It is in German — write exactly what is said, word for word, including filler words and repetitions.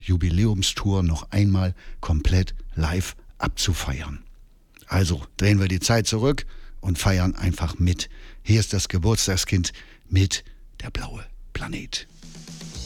Jubiläumstour noch einmal komplett live abzufeiern. Also drehen wir die Zeit zurück und feiern einfach mit. Hier ist das Geburtstagskind mit Der blaue Planet.